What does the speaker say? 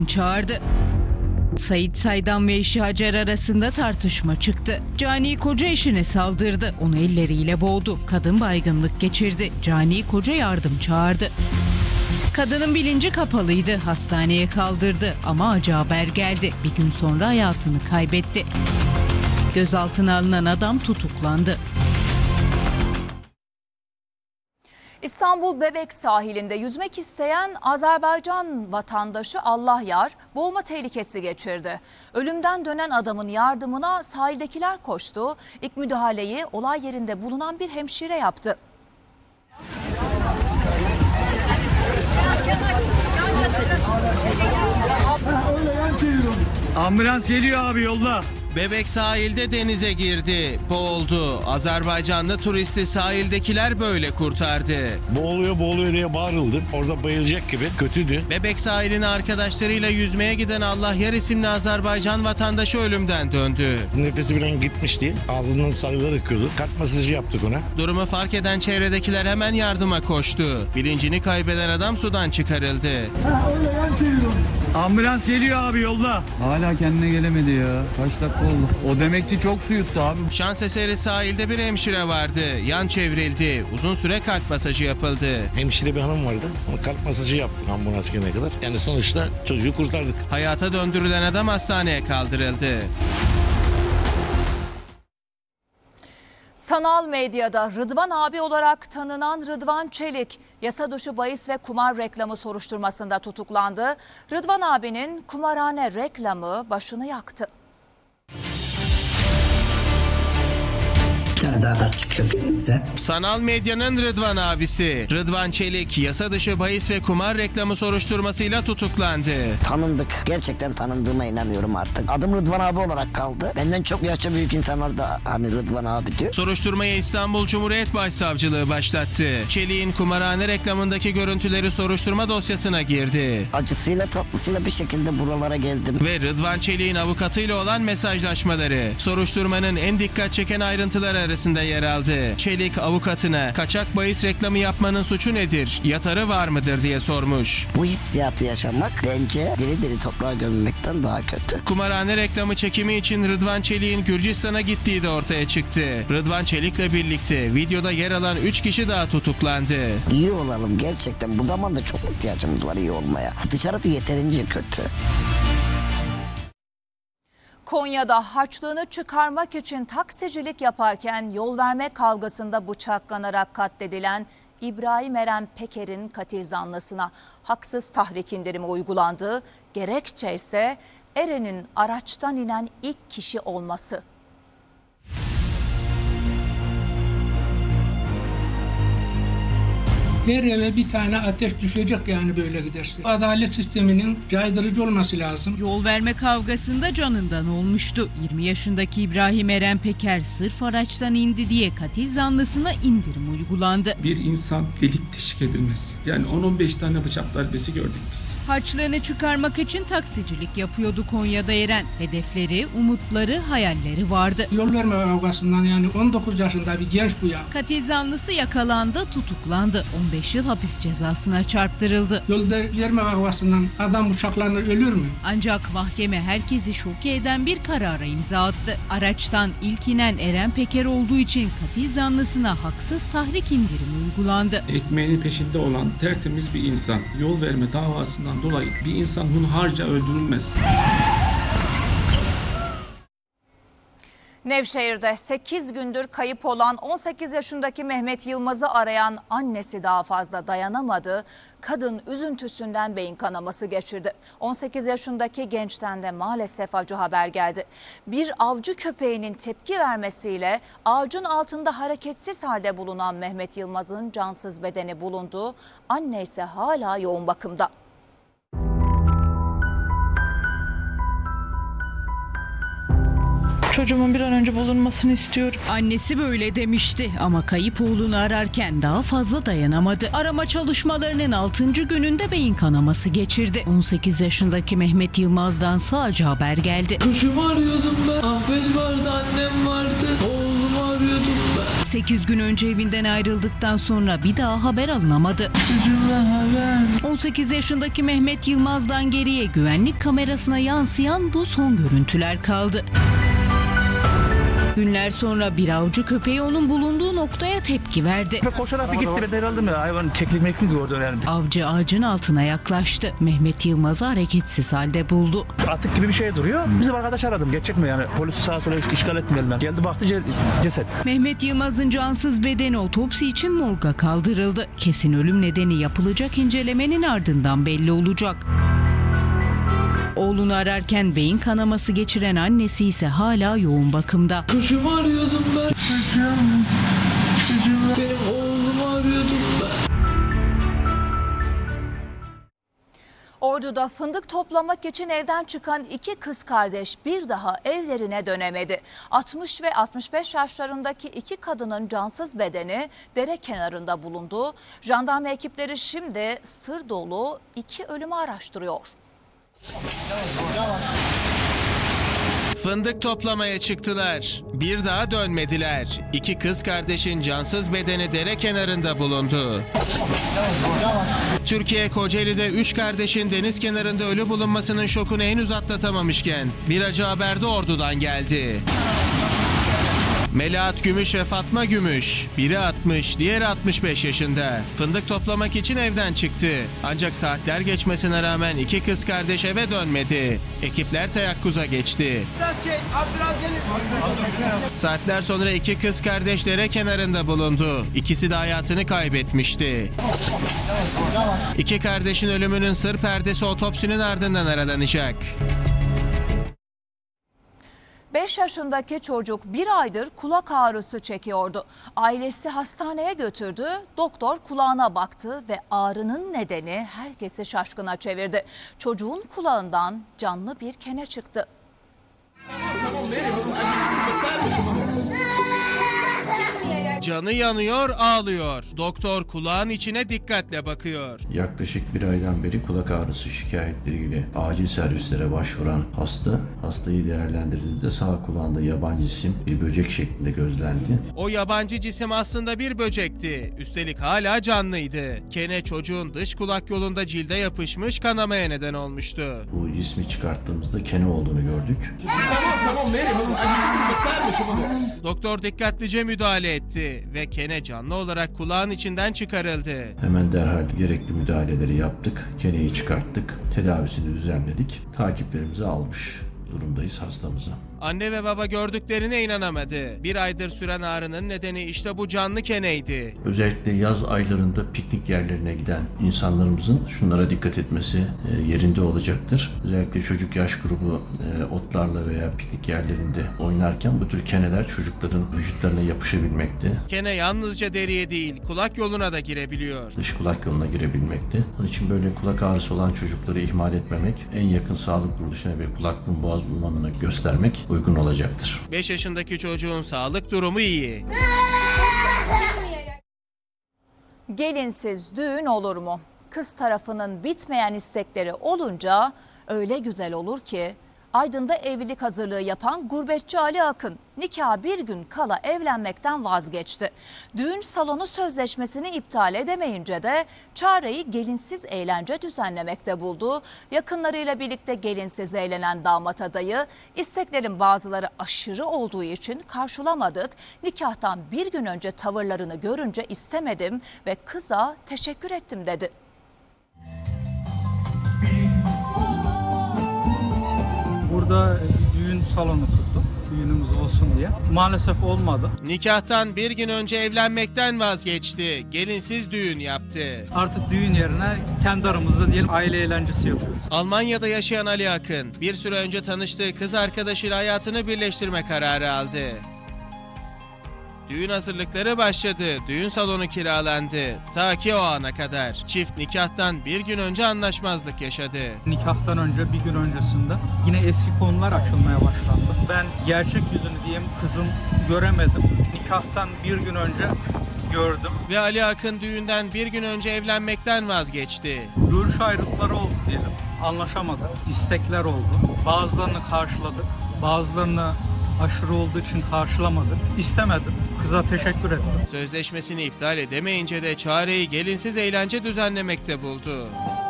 çağırdı. Sait Saydam ve eşi Hacer arasında tartışma çıktı. Cani koca eşine saldırdı. Onu elleriyle boğdu. Kadın baygınlık geçirdi. Cani koca yardım çağırdı. Kadının bilinci kapalıydı. Hastaneye kaldırdı ama acı haber geldi. Bir gün sonra hayatını kaybetti. Gözaltına alınan adam tutuklandı. İstanbul Bebek sahilinde yüzmek isteyen Azerbaycan vatandaşı Allah yar boğulma tehlikesi geçirdi. Ölümden dönen adamın yardımına sahildekiler koştu. İlk müdahaleyi olay yerinde bulunan bir hemşire yaptı. Ambulans geliyor abi, yolda. Bebek sahilde denize girdi, boğuldu. Azerbaycanlı turisti sahildekiler böyle kurtardı. Boğuluyor diye bağırıldı. Orada bayılacak gibi, kötüydü. Bebek sahiline arkadaşlarıyla yüzmeye giden Allah yar isimli Azerbaycan vatandaşı ölümden döndü. Nefesi bir an gitmişti. Ağzından sarılar akıyordu. Kalp masajı yaptık ona. Durumu fark eden çevredekiler hemen yardıma koştu. Bilincini kaybeden adam sudan çıkarıldı. Ambulans geliyor abi, yolda. Hala kendine gelemedi ya. Kaç dakika oldu? O demek ki çok su yuttu abi. Şans eseri sahilde bir hemşire vardı. Yan çevrildi. Uzun süre kalp masajı yapıldı. Hemşire bir hanım vardı. Ona kalp masajı yaptık ambulans gelene kadar. Yani sonuçta çocuğu kurtardık. Hayata döndürülen adam hastaneye kaldırıldı. Sanal medyada Rıdvan abi olarak tanınan Rıdvan Çelik, yasa dışı bahis ve kumar reklamı soruşturmasında tutuklandı. Rıdvan abinin kumarhane reklamı başını yaktı. Daha haber çıkıyor bize. Sanal medyanın Rıdvan abisi Rıdvan Çelik yasa dışı bahis ve kumar reklamı soruşturmasıyla tutuklandı. Tanındık. Gerçekten tanındığıma inanıyorum artık. Adım Rıdvan abi olarak kaldı. Benden çok yaşça büyük insanlar da hani Rıdvan abi diyor. Soruşturmayı İstanbul Cumhuriyet Başsavcılığı başlattı. Çelik'in kumarhane reklamındaki görüntüleri soruşturma dosyasına girdi. Acısıyla tatlısıyla bir şekilde buralara geldim. Ve Rıdvan Çelik'in avukatıyla olan mesajlaşmaları soruşturmanın en dikkat çeken ayrıntıları arasında yer aldı. Çelik avukatına kaçak bahis reklamı yapmanın suçu nedir, yatarı var mıdır diye sormuş. Bu hissiyatı yaşamak bence diri diri toprağa gömmekten daha kötü. Kumarhane reklamı çekimi için Rıdvan Çelik'in Gürcistan'a gittiği de ortaya çıktı. Rıdvan Çelik'le birlikte videoda yer alan 3 kişi daha tutuklandı. İyi olalım gerçekten. Bu zamanda çok ihtiyacımız var iyi olmaya. Dışarısı yeterince kötü. Konya'da harçlığını çıkarmak için taksicilik yaparken yol verme kavgasında bıçaklanarak katledilen İbrahim Eren Peker'in katil zanlısına haksız tahrik indirimi uygulandı. Gerekçe ise Eren'in araçtan inen ilk kişi olması. Her eve bir tane ateş düşecek yani böyle giderse. Adalet sisteminin caydırıcı olması lazım. Yol verme kavgasında canından olmuştu. 20 yaşındaki İbrahim Eren Peker sırf araçtan indi diye katil zanlısına indirim uygulandı. Bir insan delik teşvik edilmez. Yani 10-15 tane bıçak darbesi gördük biz. Harçlığını çıkarmak için taksicilik yapıyordu Konya'da Eren. Hedefleri, umutları, hayalleri vardı. Yol verme kavgasından yani 19 yaşında bir genç bu ya. Katil zanlısı yakalandı, tutuklandı. 15 yıl hapis cezasına çarptırıldı. Yol verme kavgasından adam bıçaklanır ölür mü? Ancak mahkeme herkesi şoke eden bir karara imza attı. Araçtan ilk inen Eren Peker olduğu için katil zanlısına haksız tahrik indirimi uygulandı. Ekmeğinin peşinde olan tertemiz bir insan yol verme davasından dolayı bir insan hunharca öldürülmez. Nevşehir'de 8 gündür kayıp olan 18 yaşındaki Mehmet Yılmaz'ı arayan annesi daha fazla dayanamadı. Kadın üzüntüsünden beyin kanaması geçirdi. 18 yaşındaki gençten de maalesef acı haber geldi. Bir avcı köpeğinin tepki vermesiyle ağacın altında hareketsiz halde bulunan Mehmet Yılmaz'ın cansız bedeni bulundu. Anne ise hala yoğun bakımda. Çocuğumun bir an önce bulunmasını istiyorum. Annesi böyle demişti ama kayıp oğlunu ararken daha fazla dayanamadı. Arama çalışmalarının 6. gününde beyin kanaması geçirdi. 18 yaşındaki Mehmet Yılmaz'dan sadece haber geldi. Çocuğumu arıyordum ben. Ahmet vardı, annem vardı. Oğlumu arıyordum ben. 8 gün önce evinden ayrıldıktan sonra bir daha haber alınamadı. 18 yaşındaki Mehmet Yılmaz'dan geriye güvenlik kamerasına yansıyan bu son görüntüler kaldı. Günler sonra bir avcı köpeği onun bulunduğu noktaya tepki verdi. Koşarak bir gitti. Ben herhalde mi? Hayvan keklik mi gördü yani. Avcı ağacın altına yaklaştı. Mehmet Yılmaz'ı hareketsiz halde buldu. Atık gibi bir şey duruyor. Bizim arkadaş aradım. Gerçek mi yani? Polis sağa sola işgal etmeyelim. Geldi baktı ceset. Mehmet Yılmaz'ın cansız bedeni otopsi için morga kaldırıldı. Kesin ölüm nedeni yapılacak incelemenin ardından belli olacak. Oğlunu ararken beyin kanaması geçiren annesi ise hala yoğun bakımda. Çocuğumu arıyordum ben. Çocuğum benim oğlumu arıyordum ben. Ordu'da fındık toplamak için evden çıkan iki kız kardeş bir daha evlerine dönemedi. 60 ve 65 yaşlarındaki iki kadının cansız bedeni dere kenarında bulundu. Jandarma ekipleri şimdi sır dolu iki ölümü araştırıyor. Fındık toplamaya çıktılar. Bir daha dönmediler. İki kız kardeşin cansız bedeni dere kenarında bulundu. Türkiye Kocaeli'de 3 kardeşin deniz kenarında ölü bulunmasının şokunu henüz atlatamamışken bir acı haber de Ordu'dan geldi. Melahat Gümüş ve Fatma Gümüş, biri 60, diğeri 65 yaşında. Fındık toplamak için evden çıktı. Ancak saatler geçmesine rağmen iki kız kardeş eve dönmedi. Ekipler teyakkuza geçti. Saatler sonra iki kız kardeş dere kenarında bulundu. İkisi de hayatını kaybetmişti. İki kardeşin ölümünün sır perdesi otopsinin ardından aralanacak. 5 yaşındaki çocuk bir aydır kulak ağrısı çekiyordu. Ailesi hastaneye götürdü, doktor kulağına baktı ve ağrının nedeni herkesi şaşkına çevirdi. Çocuğun kulağından canlı bir kene çıktı. Canı yanıyor, ağlıyor. Doktor kulağın içine dikkatle bakıyor. Yaklaşık bir aydan beri kulak ağrısı şikayetleriyle acil servislere başvuran hastayı değerlendirdiğinde sağ kulağında yabancı cisim bir böcek şeklinde gözlendi. O yabancı cisim aslında bir böcekti. Üstelik hala canlıydı. Kene çocuğun dış kulak yolunda cilde yapışmış, kanamaya neden olmuştu. Bu cismi çıkarttığımızda kene olduğunu gördük. Doktor dikkatlice müdahale etti ve kene canlı olarak kulağın içinden çıkarıldı. Hemen derhal gerekli müdahaleleri yaptık. Keneyi çıkarttık. Tedavisini düzenledik. Takiplerimizi almış durumdayız hastamıza. Anne ve baba gördüklerine inanamadı. Bir aydır süren ağrının nedeni işte bu canlı keneydi. Özellikle yaz aylarında piknik yerlerine giden insanlarımızın şunlara dikkat etmesi yerinde olacaktır. Özellikle çocuk yaş grubu otlarla veya piknik yerlerinde oynarken bu tür keneler çocukların vücutlarına yapışabilmekte. Kene yalnızca deriye değil, kulak yoluna da girebiliyor. Dış kulak yoluna girebilmekte. Onun için böyle kulak ağrısı olan çocukları ihmal etmemek, en yakın sağlık kuruluşuna ve kulak burun boğaz uzmanına göstermek uygun olacaktır. 5 yaşındaki çocuğun sağlık durumu iyi. Gelinsiz düğün olur mu? Kız tarafının bitmeyen istekleri olunca öyle güzel olur ki Aydın'da evlilik hazırlığı yapan gurbetçi Ali Akın nikaha bir gün kala evlenmekten vazgeçti. Düğün salonu sözleşmesini iptal edemeyince de çareyi gelinsiz eğlence düzenlemekte buldu. Yakınlarıyla birlikte gelinsiz eğlenen damat adayı isteklerin bazıları aşırı olduğu için karşılamadık. Nikahtan bir gün önce tavırlarını görünce istemedim ve kıza teşekkür ettim dedi. Burada düğün salonu tuttuk. Düğünümüz olsun diye. Maalesef olmadı. Nikahtan bir gün önce evlenmekten vazgeçti. Gelinsiz düğün yaptı. Artık düğün yerine kendi aramızda diyelim aile eğlencesi yapıyoruz. Almanya'da yaşayan Ali Akın bir süre önce tanıştığı kız arkadaşıyla hayatını birleştirme kararı aldı. Düğün hazırlıkları başladı. Düğün salonu kiralandı. Ta ki o ana kadar. Çift nikahtan bir gün önce anlaşmazlık yaşadı. Nikahtan önce bir gün öncesinde yine eski konular açılmaya başlandı. Ben gerçek yüzünü diyeyim kızın göremedim. Nikahtan bir gün önce gördüm. Ve Ali Akın düğünden bir gün önce evlenmekten vazgeçti. Görüş ayrılıkları oldu diyelim. Anlaşamadık. İstekler oldu. Bazılarını karşıladık. Bazılarını aşırı olduğu için karşılamadı. İstemedim. Kıza teşekkür ettim. Sözleşmesini iptal edemeyince de çareyi gelinsiz eğlence düzenlemekte buldu.